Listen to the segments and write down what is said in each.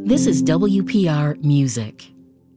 This is WPR Music.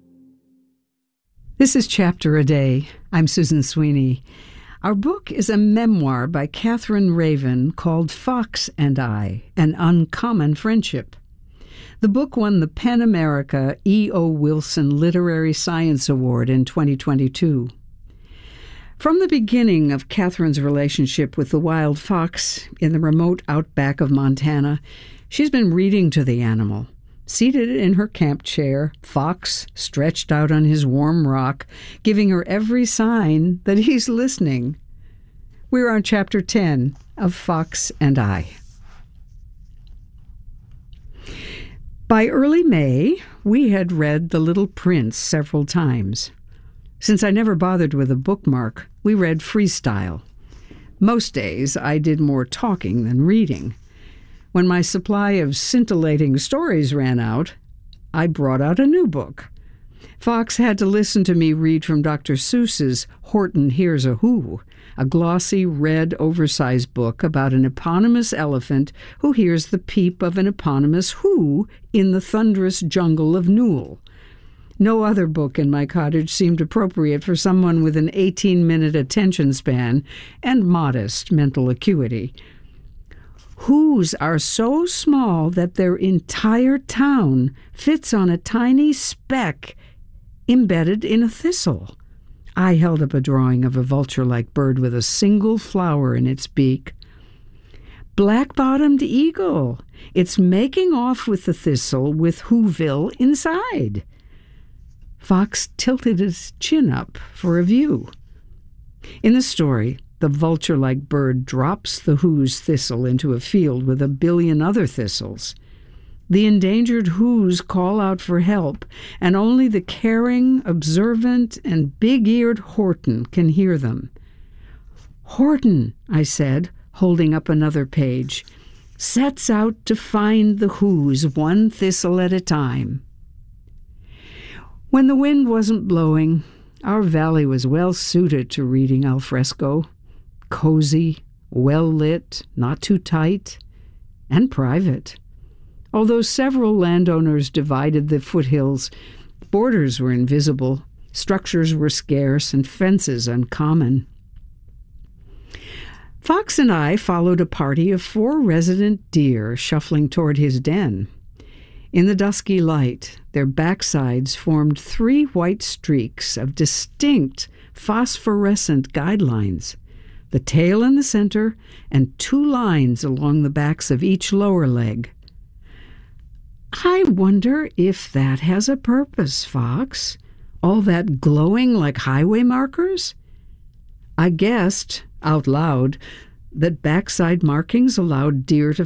This is Chapter a Day. I'm Susan Sweeney. Our book is a memoir by Catherine Raven called Fox and I, An Uncommon Friendship. The book won the PEN America E.O. Wilson Literary Science Award in 2022. From the beginning of Catherine's relationship with the wild fox in the remote outback of Montana, she's been reading to the animal. Seated in her camp chair, Fox stretched out on his warm rock, giving her every sign that he's listening. We're on Chapter 10 of Fox and I. By early May, we had read The Little Prince several times. Since I never bothered with a bookmark, we read freestyle. Most days, I did more talking than reading. When my supply of scintillating stories ran out, I brought out a new book. Fox had to listen to me read from Dr. Seuss's Horton Hears a Who, a glossy, red, oversized book about an eponymous elephant who hears the peep of an eponymous who in the thunderous jungle of Newell. No other book in my cottage seemed appropriate for someone with an 18-minute attention span and modest mental acuity. Whos are so small that their entire town fits on a tiny speck embedded in a thistle. I held up a drawing of a vulture-like bird with a single flower in its beak. Black-bottomed eagle. It's making off with the thistle with Whoville inside. Fox tilted his chin up for a view. In the story, the vulture-like bird drops the who's thistle into a field with a billion other thistles. The endangered who's call out for help, and only the caring, observant, and big-eared Horton can hear them. Horton, I said, holding up another page, sets out to find the who's one thistle at a time. When the wind wasn't blowing, our valley was well suited to reading al fresco. Cozy, well-lit, not too tight, and private. Although several landowners divided the foothills, borders were invisible, structures were scarce, and fences uncommon. Fox and I followed a party of 4 resident deer shuffling toward his den. In the dusky light, their backsides formed 3 white streaks of distinct phosphorescent guidelines. The tail in the center, and 2 lines along the backs of each lower leg. I wonder if that has a purpose, Fox. All that glowing like highway markers? I guessed, out loud, that backside markings allowed deer to